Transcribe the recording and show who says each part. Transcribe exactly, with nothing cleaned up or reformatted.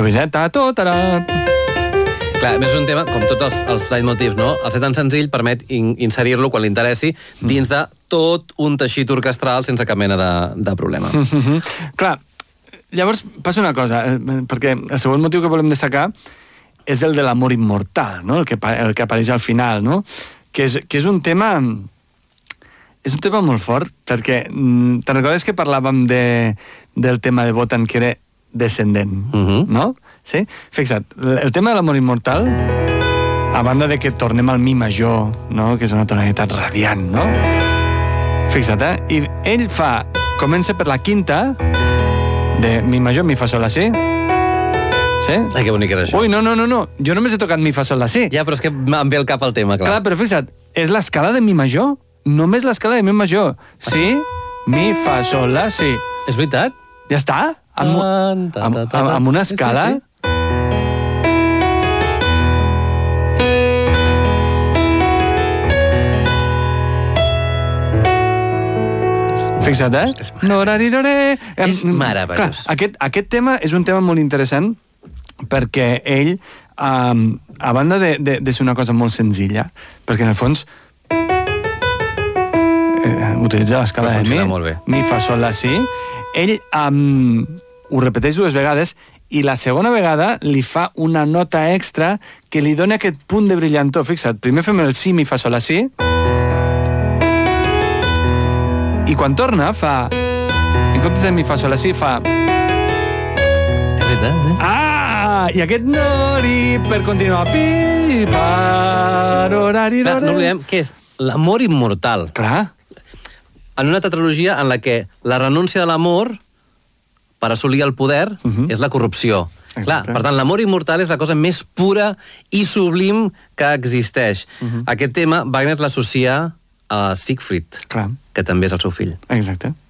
Speaker 1: Heu vist, eh? Ta-to-ta-ra.
Speaker 2: Clar, a més és un tema, com tots els, els leitmotivs, no? El ser tan senzill permet in, inserir-lo quan li interessi dins de tot un teixit orquestral sense cap mena de, de problema.
Speaker 1: Mm-hmm. Clar, llavors passa una cosa, perquè el segon motiu que volem destacar és el de l'amor immortal, no? El que, el que apareix al final, no? Que és, que és un tema... És un tema molt fort, perquè te'n recordes que parlàvem de, del tema de Wotan, que era descendent,
Speaker 2: Uh-huh.
Speaker 1: no? Sí? Fixa't, el tema de l'amor immortal, a banda de que tornem al mi major, no? Que és una tonalitat radiant, no? Fixa't, eh? I ell fa... Comença per la quinta de mi major, mi fa sol, la si. Sí?
Speaker 2: Ai, que bonic és això.
Speaker 1: Ui, no, no, no, no. Jo només he tocat mi fa sol, la si.
Speaker 2: Ja, però és que em ve al cap el tema, clar.
Speaker 1: Clar, però fixa't, és l'escala de mi major. Només l'escala de mi major. Si, mi fa sol, la si.
Speaker 2: És veritat?
Speaker 1: Ja està. Amb, amb, amb, amb una escala...
Speaker 2: Sí, sí, sí.
Speaker 1: Fixa't, eh?
Speaker 2: És
Speaker 1: No, rari, rari.
Speaker 2: És meravellós.
Speaker 1: Clar, aquest, aquest tema és un tema molt interessant perquè ell, um, a banda de, de, de ser una cosa molt senzilla, perquè en el fons eh, utilitza l'escala de mi,
Speaker 2: molt bé.
Speaker 1: mi fa sol, la si, ell um, ho repeteix dues vegades i la segona vegada li fa una nota extra que li dona aquest punt de brillantor. Fixa't, primer fem el si, mi fa sol, la si, i quan torna fa... En comptes de mi fa sol, la si, fa...
Speaker 2: És veritat, eh?
Speaker 1: Ah! I aquest nori per continuar. Pi, pa, rorari,
Speaker 2: Clar,
Speaker 1: rorari.
Speaker 2: no oblidem que és l'amor immortal.
Speaker 1: Clar.
Speaker 2: En una tetralogia en la que la renúncia de l'amor per assolir el poder
Speaker 1: Mhm.
Speaker 2: és la corrupció. Clar,
Speaker 1: Exacte.
Speaker 2: per tant, l'amor immortal és la cosa més pura i sublim que existeix.
Speaker 1: Mhm.
Speaker 2: Aquest tema Wagner l'associa a Siegfried,
Speaker 1: Clar.
Speaker 2: que també és el seu fill.
Speaker 1: Exacte.